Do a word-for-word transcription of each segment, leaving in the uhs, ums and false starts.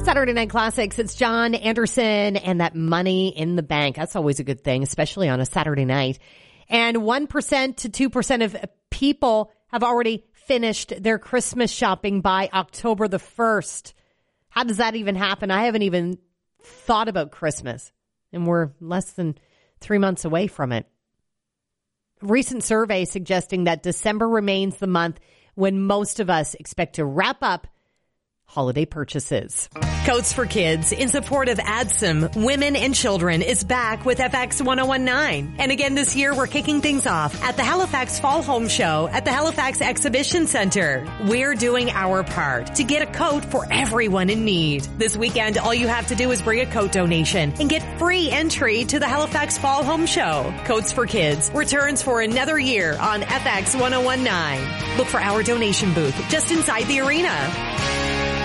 Saturday Night Classics. It's John Anderson and that money in the bank. That's always a good thing, especially on a Saturday night. And one percent to two percent of people have already finished their Christmas shopping by October the first. How does that even happen? I haven't even thought about Christmas, and we're less than three months away from it. A recent survey suggesting that December remains the month when most of us expect to wrap up holiday purchases. Coats for Kids, in support of ADSM, Women and Children, is back with F X ten nineteen. And again this year, we're kicking things off at the Halifax Fall Home Show at the Halifax Exhibition Center. We're doing our part to get a coat for everyone in need. This weekend, all you have to do is bring a coat donation and get free entry to the Halifax Fall Home Show. Coats for Kids returns for another year on F X ten nineteen. Look for our donation booth just inside the arena.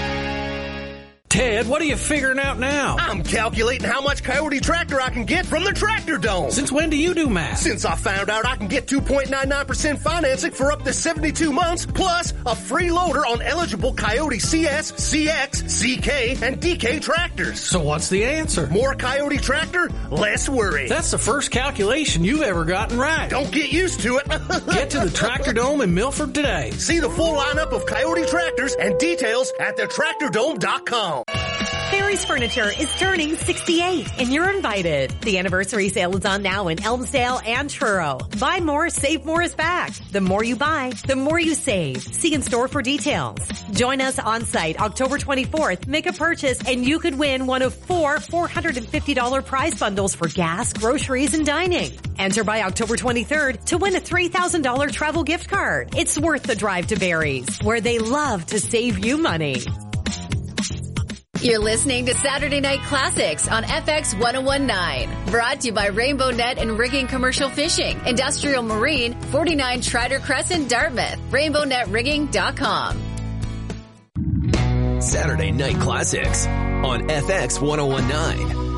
Ted, what are you figuring out now? I'm calculating how much Coyote Tractor I can get from the Tractor Dome. Since when do you do math? Since I found out I can get two point nine nine percent financing for up to seventy-two months, plus a free loader on eligible Coyote C S, C X, C K, and D K tractors. So what's the answer? More Coyote Tractor, less worry. That's the first calculation you've ever gotten right. Don't get used to it. Get to the Tractor Dome in Milford today. See the full lineup of Coyote Tractors and details at the tractor dome dot com. Barry's Furniture is turning sixty-eight, and you're invited. The anniversary sale is on now in Elmsdale and Truro. Buy more, save more is back. The more you buy, the more you save. See in store for details. Join us on site October twenty-fourth. Make a purchase, and you could win one of four four hundred fifty dollars prize bundles for gas, groceries, and dining. Enter by October twenty-third to win a three thousand dollars travel gift card. It's worth the drive to Barry's, where they love to save you money. You're listening to Saturday Night Classics on F X ten nineteen. Brought to you by Rainbow Net and Rigging Commercial Fishing, Industrial Marine, forty-nine Trider Crescent, Dartmouth. rainbow net rigging dot com. Saturday Night Classics on F X ten nineteen.